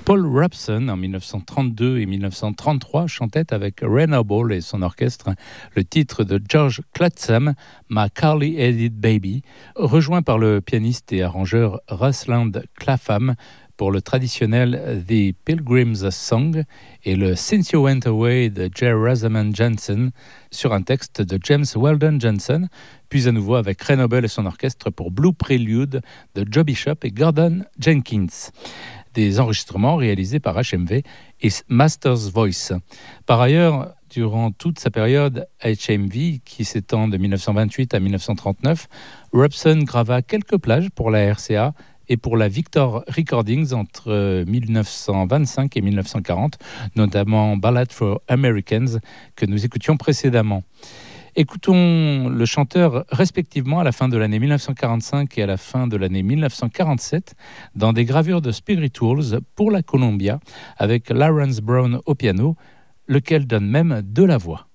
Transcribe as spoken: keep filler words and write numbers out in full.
Paul Robeson, en dix-neuf cent trente-deux et dix-neuf cent trente-trois, chantait avec Ray Noble et son orchestre le titre de George Clutsam, My Curly-Headed Baby, rejoint par le pianiste et arrangeur Rusland Clapham pour le traditionnel The Pilgrim's Song et le Since You Went Away de J. Rosamond Johnson sur un texte de James Weldon Johnson, puis à nouveau avec Ray Noble et son orchestre pour Blue Prelude de Joe Bishop et Gordon Jenkins. Des enregistrements réalisés par H M V et Masters Voice. Par ailleurs, durant toute sa période H M V, qui s'étend de dix-neuf cent vingt-huit à dix-neuf cent trente-neuf, Robeson grava quelques plages pour la R C A et pour la Victor Recordings entre dix-neuf cent vingt-cinq et dix-neuf cent quarante, notamment Ballad for Americans que nous écoutions précédemment. Écoutons le chanteur respectivement à la fin de l'année dix-neuf cent quarante-cinq et à la fin de l'année dix-neuf cent quarante-sept dans des gravures de Spirituals pour la Columbia avec Lawrence Brown au piano, lequel donne même de la voix.